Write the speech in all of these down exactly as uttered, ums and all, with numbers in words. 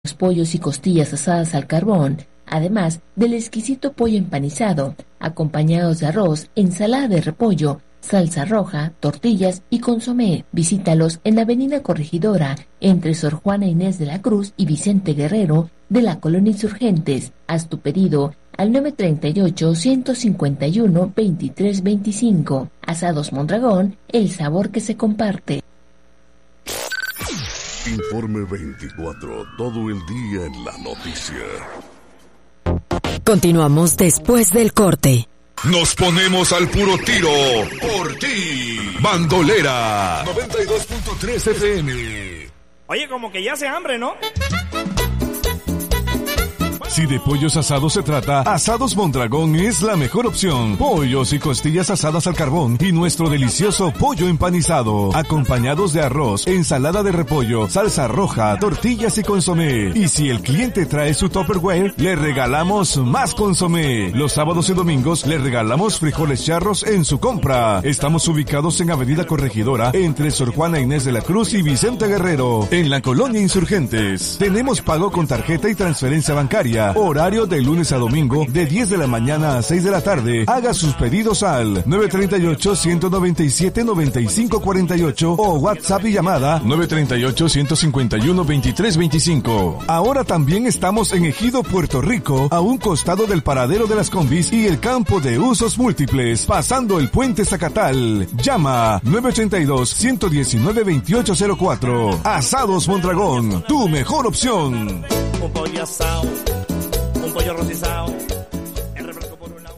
Los pollos y costillas asadas al carbón, además del exquisito pollo empanizado, acompañados de arroz, ensalada de repollo, salsa roja, tortillas y consomé. Visítalos en la Avenida Corregidora, entre Sor Juana Inés de la Cruz y Vicente Guerrero, de la Colonia Insurgentes. Haz tu pedido al nueve treinta y ocho, ciento cincuenta y uno, veintitrés veinticinco. Asados Mondragón, el sabor que se comparte. Informe veinticuatro, todo el día en la noticia. Continuamos después del corte. Nos ponemos al puro tiro por ti. Bandolera noventa y dos punto tres F M. Oye, como que ya hace hambre, ¿no? Si de pollos asados se trata, Asados Mondragón es la mejor opción. Pollos y costillas asadas al carbón y nuestro delicioso pollo empanizado, acompañados de arroz, ensalada de repollo, salsa roja, tortillas y consomé. Y si el cliente trae su Tupperware, le regalamos más consomé. Los sábados y domingos le regalamos frijoles charros en su compra. Estamos ubicados en Avenida Corregidora, entre Sor Juana Inés de la Cruz y Vicente Guerrero, en la Colonia Insurgentes. Tenemos pago con tarjeta y transferencia bancaria. Horario de lunes a domingo de diez de la mañana a seis de la tarde. Haga sus pedidos al nueve treinta y ocho, ciento noventa y siete, noventa y cinco cuarenta y ocho o WhatsApp y llamada nueve treinta y ocho, ciento cincuenta y uno, veintitrés veinticinco. Ahora también estamos en Ejido, Puerto Rico, a un costado del paradero de las combis y el campo de usos múltiples, pasando el puente Zacatal. Llama nueve ochenta y dos, ciento diecinueve, veintiocho cero cuatro. Asados Mondragón, tu mejor opción. Un pollo asado, un pollo rostizado, el refresco por un agua.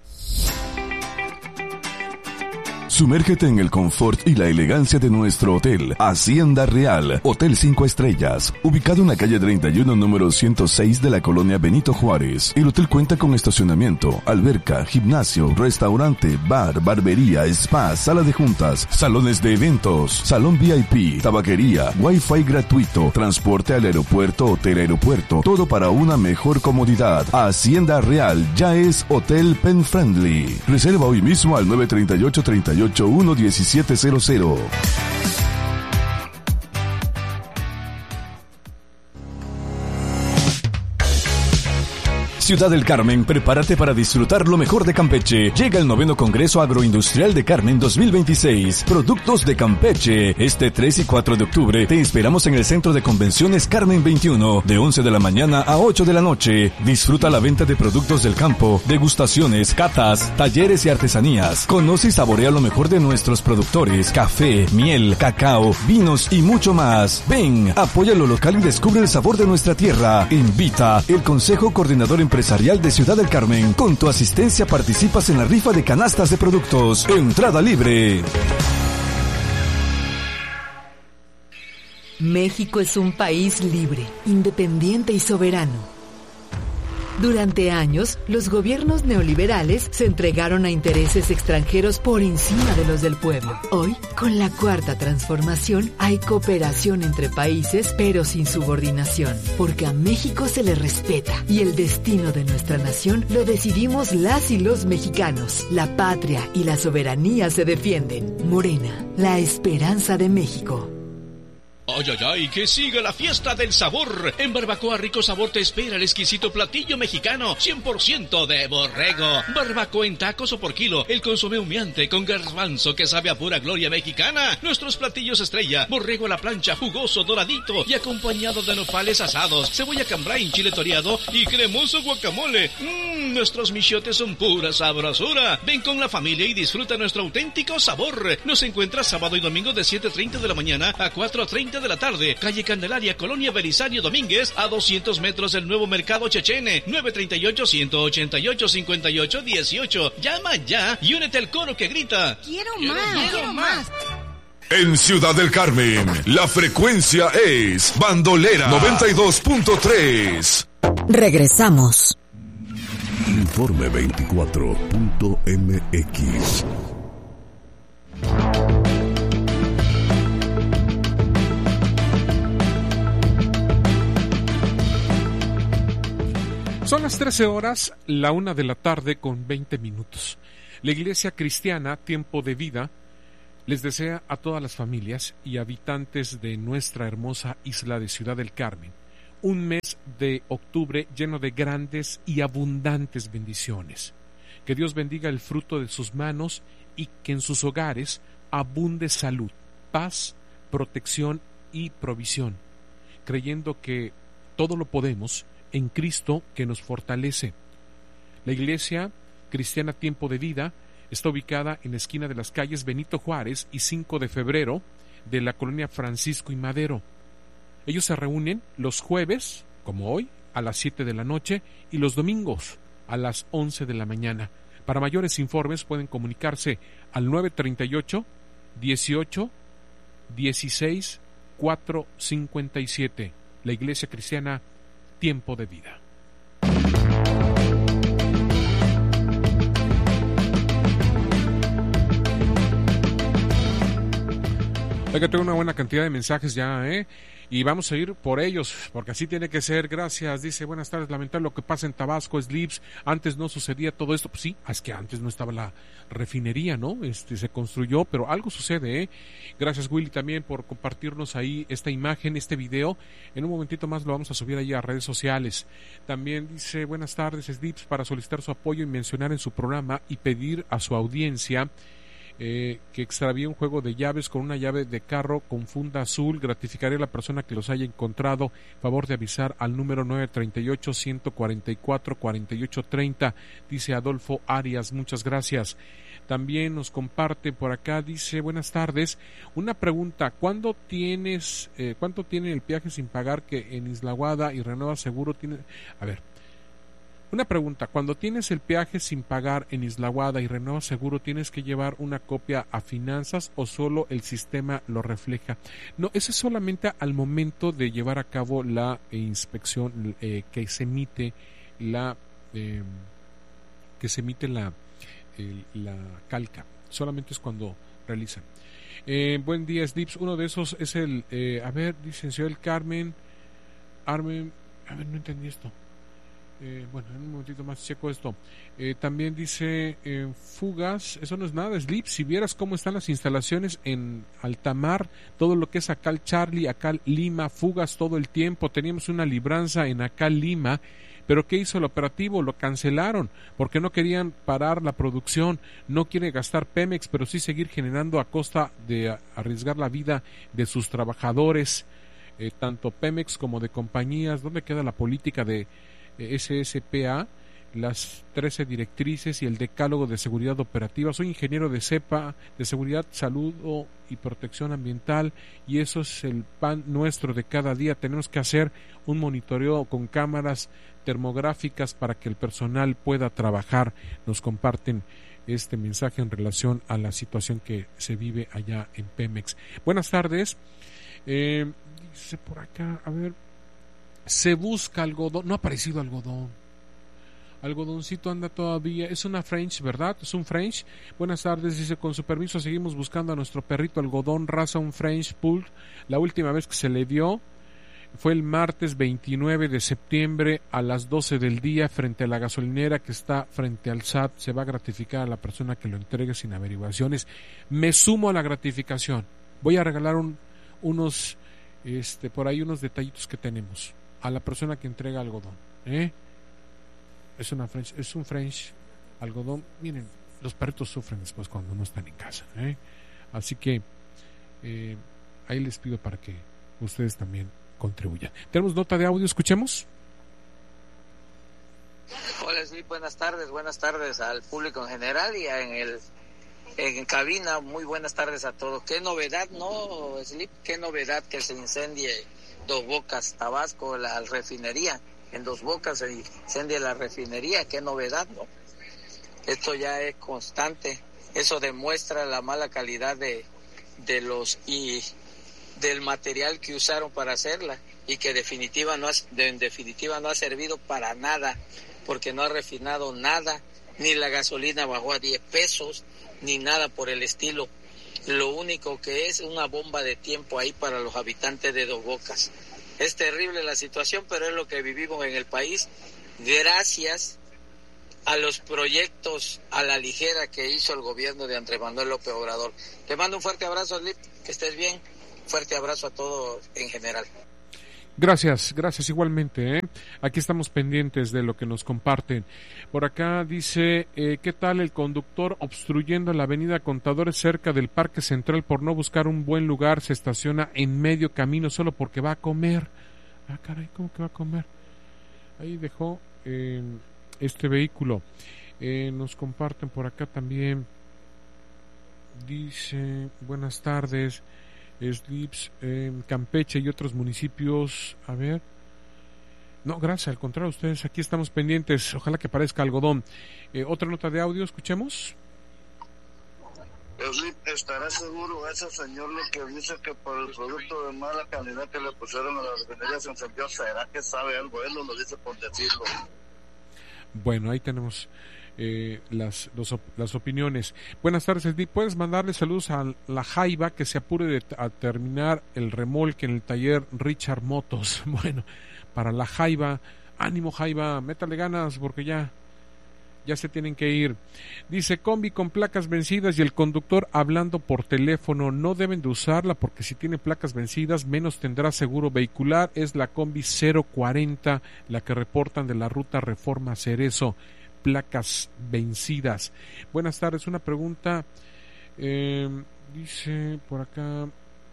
Sumérgete en el confort y la elegancia de nuestro hotel, Hacienda Real, Hotel cinco Estrellas, ubicado en la calle treinta y uno, número ciento seis de la colonia Benito Juárez. El hotel cuenta con estacionamiento, alberca, gimnasio, restaurante, bar, barbería, spa, sala de juntas, salones de eventos, salón V I P, tabaquería, wifi gratuito, transporte al aeropuerto, hotel aeropuerto, todo para una mejor comodidad. Hacienda Real ya es Hotel Pen Friendly. Reserva hoy mismo al nueve treinta y ocho, treinta y ocho, uno diecisiete cero cero. Ciudad del Carmen, prepárate para disfrutar lo mejor de Campeche. Llega el noveno Congreso Agroindustrial de Carmen dos mil veintiséis. Productos de Campeche. Este tres y cuatro de octubre te esperamos en el Centro de Convenciones Carmen veintiuno, de once de la mañana a ocho de la noche. Disfruta la venta de productos del campo, degustaciones, catas, talleres y artesanías. Conoce y saborea lo mejor de nuestros productores: café, miel, cacao, vinos y mucho más. Ven, apoya lo local y descubre el sabor de nuestra tierra. Invita el Consejo Coordinador Empresarial de Ciudad del Carmen. Con tu asistencia participas en la rifa de canastas de productos. Entrada libre. México es un país libre, independiente y soberano. Durante años, los gobiernos neoliberales se entregaron a intereses extranjeros por encima de los del pueblo. Hoy, con la cuarta transformación, hay cooperación entre países, pero sin subordinación, porque a México se le respeta y el destino de nuestra nación lo decidimos las y los mexicanos. La patria y la soberanía se defienden. Morena, la esperanza de México. Ay, ay, ay, que siga la fiesta del sabor. En Barbacoa Rico Sabor te espera el exquisito platillo mexicano cien por ciento de borrego. Barbacoa en tacos o por kilo. El consomé humeante con garbanzo que sabe a pura gloria mexicana. Nuestros platillos estrella: borrego a la plancha, jugoso, doradito y acompañado de nopales asados, cebolla cambray, chile toreado y cremoso guacamole. Mmm, nuestros michotes son pura sabrosura. Ven con la familia y disfruta nuestro auténtico sabor. Nos encuentras sábado y domingo de siete treinta de la mañana a cuatro treinta de la tarde, calle Candelaria, Colonia Belisario Domínguez, a doscientos metros del nuevo Mercado Chechene. Nueve treinta y ocho, ciento ochenta y ocho, cincuenta y ocho dieciocho. Llama ya y únete al coro que grita: ¡Quiero, quiero más! más ¡Quiero más! En Ciudad del Carmen, la frecuencia es Bandolera noventa y dos punto tres. Regresamos. Informe veinticuatro punto M X. Son las trece horas, la una de la tarde con veinte minutos. La Iglesia Cristiana Tiempo de Vida les desea a todas las familias y habitantes de nuestra hermosa isla de Ciudad del Carmen un mes de octubre lleno de grandes y abundantes bendiciones. Que Dios bendiga el fruto de sus manos y que en sus hogares abunde salud, paz, protección y provisión, creyendo que todo lo podemos en Cristo que nos fortalece. La Iglesia Cristiana Tiempo de Vida está ubicada en la esquina de las calles Benito Juárez y cinco de febrero de la colonia Francisco y Madero. Ellos se reúnen los jueves, como hoy, a las siete de la noche y los domingos a las once de la mañana. Para mayores informes pueden comunicarse al nueve treinta y ocho, dieciocho, dieciséis, cuatrocientos cincuenta y siete. La Iglesia Cristiana Tiempo de Vida. Oiga, tengo una buena cantidad de mensajes ya, ¿eh? Y vamos a ir por ellos, porque así tiene que ser. Gracias, dice, buenas tardes, lamentable lo que pasa en Tabasco, Slips, antes no sucedía todo esto. Pues sí, es que antes no estaba la refinería, ¿no? Este se construyó, pero algo sucede, ¿eh? Gracias, Willy, también por compartirnos ahí esta imagen, este video. En un momentito más lo vamos a subir ahí a redes sociales. También dice, buenas tardes, Slips, para solicitar su apoyo y mencionar en su programa y pedir a su audiencia Eh, que extravíe un juego de llaves con una llave de carro con funda azul. Gratificaré a la persona que los haya encontrado. Favor de avisar al número nueve treinta y ocho, ciento cuarenta y cuatro, cuarenta y ocho treinta, dice Adolfo Arias, muchas gracias. También nos comparte por acá, dice, buenas tardes, una pregunta, ¿cuándo tienes, eh, cuánto tiene el peaje sin pagar que en Isla Guada y Renueva Seguro tiene? A ver, una pregunta, cuando tienes el peaje sin pagar en Isla Guada y Renueva Seguro, ¿tienes que llevar una copia a finanzas o solo el sistema lo refleja? No, eso es solamente al momento de llevar a cabo la eh, inspección eh, que se emite la eh, que se emite la eh, la calca, solamente es cuando realizan. Eh, buen día, Slips, uno de esos es el, eh, a ver, dice el Carmen, Armen, a ver, no entendí esto. Eh, bueno, en un momentito más checo esto. Eh, también dice eh, fugas, eso no es nada, Slip. Si vieras cómo están las instalaciones en Altamar, todo lo que es Acal Charlie, Acal Lima, fugas todo el tiempo. Teníamos una libranza en Acal Lima, pero ¿qué hizo el operativo? Lo cancelaron porque no querían parar la producción. No quiere gastar Pemex, pero sí seguir generando a costa de arriesgar la vida de sus trabajadores, eh, tanto Pemex como de compañías. ¿Dónde queda la política de S S P A, las trece directrices y el decálogo de seguridad operativa? Soy ingeniero de CEPA, de seguridad, salud y protección ambiental, y eso es el pan nuestro de cada día. Tenemos que hacer un monitoreo con cámaras termográficas para que el personal pueda trabajar. Nos comparten este mensaje en relación a la situación que se vive allá en Pemex. Buenas tardes, eh, dice por acá, a ver, se busca algodón, no ha aparecido algodón. Algodoncito anda todavía, es una French, ¿verdad? Es un French. Buenas tardes, dice, con su permiso seguimos buscando a nuestro perrito algodón, raza un French Poodle. La última vez que se le dio fue el martes veintinueve de septiembre a las doce del día frente a la gasolinera que está frente al S A T. Se va a gratificar a la persona que lo entregue sin averiguaciones. Me sumo a la gratificación. Voy a regalar un, unos, este, por ahí unos detallitos que tenemos a la persona que entrega algodón, ¿eh? Es una French, es un French algodón. Miren, los perritos sufren después cuando no están en casa, ¿eh? Así que eh, ahí les pido para que ustedes también contribuyan. Tenemos nota de audio, escuchemos. Hola, sí, buenas tardes, buenas tardes al público en general y en el en cabina. Muy buenas tardes a todos. Qué novedad, ¿no, Slip? Qué novedad que se incendie Dos Bocas, Tabasco, la refinería. En Dos Bocas se incendia la refinería, qué novedad, ¿no? Esto ya es constante. Eso demuestra la mala calidad de, de los y del material que usaron para hacerla y que definitiva no ha, de, en definitiva no ha servido para nada, porque no ha refinado nada, ni la gasolina bajó a diez pesos, ni nada por el estilo. Lo único que es una bomba de tiempo ahí para los habitantes de Dos Bocas. Es terrible la situación, pero es lo que vivimos en el país, gracias a los proyectos a la ligera que hizo el gobierno de Andrés Manuel López Obrador. Te mando un fuerte abrazo, Lip, que estés bien. Fuerte abrazo a todos en general. Gracias, gracias igualmente. ¿eh? Aquí estamos pendientes de lo que nos comparten. Por acá dice, eh, ¿qué tal el conductor obstruyendo la avenida Contadores cerca del Parque Central por no buscar un buen lugar? Se estaciona en medio camino solo porque va a comer. Ah, caray, ¿cómo que va a comer? Ahí dejó eh, este vehículo. Eh, nos comparten por acá también. Dice, buenas tardes. Slips, eh, Campeche y otros municipios. A ver. No, gracias, al contrario, ustedes aquí estamos pendientes. Ojalá que parezca algodón. Eh, otra nota de audio, escuchemos. Slip, ¿estará seguro ese señor lo que dice que por el producto de mala calidad que le pusieron a la refinería se encendió? ¿Será que sabe algo? Él no lo dice por decirlo. Bueno, ahí tenemos Eh, las, los, las opiniones. Buenas tardes, Edith. ¿Puedes mandarle saludos a la Jaiba que se apure de, a terminar el remolque en el taller Richard Motos? Bueno, para la Jaiba, ánimo Jaiba, métale ganas porque ya ya se tienen que ir. Dice, combi con placas vencidas y el conductor hablando por teléfono, no deben de usarla porque si tiene placas vencidas menos tendrá seguro vehicular. Es la combi cero cuarenta, la que reportan de la ruta Reforma Cerezo, placas vencidas. Buenas tardes, una pregunta, eh, dice por acá,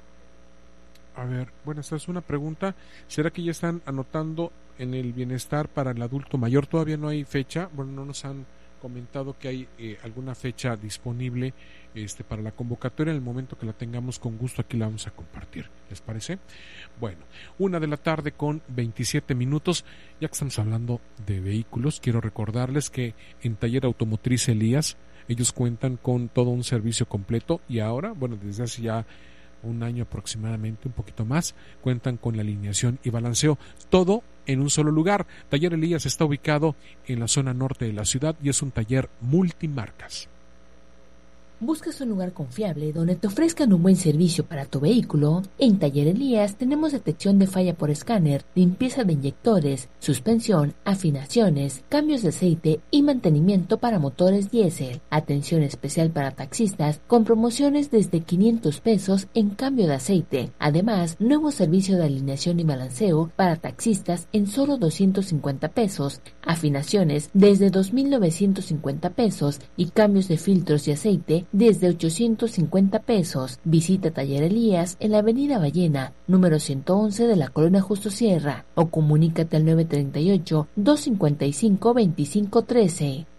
a ver, buenas tardes, una pregunta, ¿será que ya están anotando en el bienestar para el adulto mayor? Todavía no hay fecha, bueno, no nos han comentado que hay eh, alguna fecha disponible este para la convocatoria. En el momento que la tengamos, con gusto aquí la vamos a compartir, ¿les parece? Bueno, una de la tarde con veintisiete minutos. Ya que estamos hablando de vehículos, quiero recordarles que en Taller Automotriz Elías ellos cuentan con todo un servicio completo y ahora, bueno, desde hace ya un año aproximadamente, un poquito más, cuentan con la alineación y balanceo, todo en un solo lugar. Taller Elías está ubicado en la zona norte de la ciudad y es un taller multimarcas. ¿Buscas un lugar confiable donde te ofrezcan un buen servicio para tu vehículo? En Taller Elías tenemos detección de falla por escáner, limpieza de inyectores, suspensión, afinaciones, cambios de aceite y mantenimiento para motores diésel. Atención especial para taxistas con promociones desde quinientos pesos en cambio de aceite. Además, nuevo servicio de alineación y balanceo para taxistas en solo doscientos cincuenta pesos, afinaciones desde dos mil novecientos cincuenta pesos y cambios de filtros y aceite desde ochocientos cincuenta pesos. Visita Taller Elías en la Avenida Ballena, número ciento once de la Colonia Justo Sierra, o comunícate al nueve treinta y ocho, doscientos cincuenta y cinco, veinticinco trece.